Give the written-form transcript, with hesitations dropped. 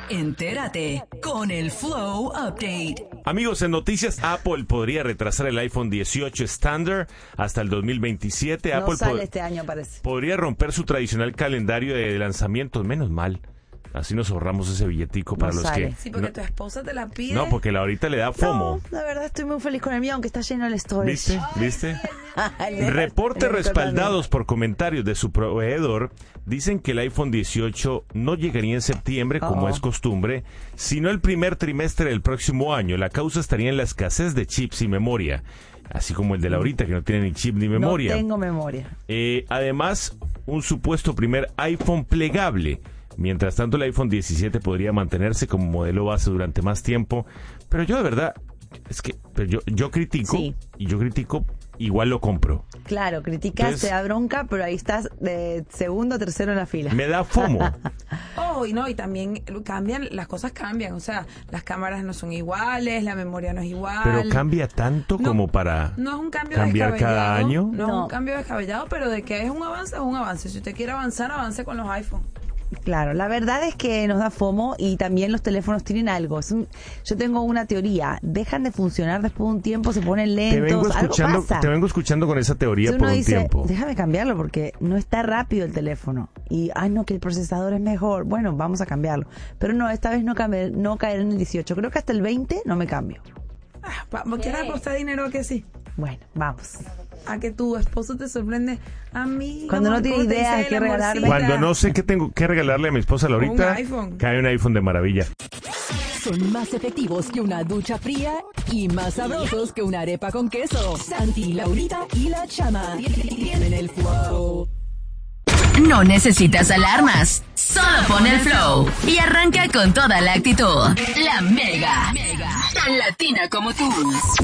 Entérate con el Flow Update. Amigos, en noticias, Apple podría retrasar el iPhone 18 Standard hasta el 2027. No Apple sale este año, parece. podría romper su tradicional calendario de lanzamientos. Menos mal. Así nos ahorramos ese billetico para No los sale. que... Sí, porque tu esposa te la pide. No, porque ahorita le da FOMO. No, la verdad estoy muy feliz con el mío, aunque está lleno el storage. ¿Viste? Ay, Reportes el respaldados por comentarios de su proveedor dicen que el iPhone 18 no llegaría en septiembre, como es costumbre, sino el primer trimestre del próximo año. La causa estaría en la escasez de chips y memoria, así como el de la ahorita, que no tiene ni chip ni memoria. No tengo memoria. Además, un supuesto primer iPhone plegable. Mientras tanto, el iPhone 17 podría mantenerse como modelo base durante más tiempo. Pero yo de verdad, es que yo critico, Sí. y yo critico, igual lo compro. Claro, criticas, Entonces- te da bronca, pero ahí estás de segundo o tercero en la fila. Me da FOMO. Oh, y no, y también las cosas cambian. O sea, las cámaras no son iguales, la memoria no es igual. Pero cambia tanto No, como para No es un cambio cambiar descabellado. cada año. No es No. un cambio descabellado, pero de que es un avance, es un avance. Si usted quiere avanzar, avance con los iPhone. Claro, la verdad es que nos da FOMO y también los teléfonos tienen algo. Yo tengo una teoría, dejan de funcionar después de un tiempo, se ponen lentos, algo pasa. Te vengo escuchando con esa teoría Si por uno un dice, tiempo. déjame cambiarlo porque no está rápido el teléfono. Y, no, que el procesador es mejor. Bueno, vamos a cambiarlo. Pero no, esta vez no caer en el 18. Creo que hasta el 20 no me cambio. ¿Quieres apostar dinero a que sí? Bueno, vamos. A que tu esposo te sorprende. A mí. Cuando no tiene idea de qué regalarme. Cuando no sé qué tengo que regalarle a mi esposa Laurita, Un iPhone. cae un iPhone de maravilla. Son más efectivos que una ducha fría y más sabrosos que una arepa con queso. Santi, Laurita y la Chama tienen el flow. No necesitas alarmas. Solo pon el flow y arranca con toda la actitud. La Mega. Tan latina como tú.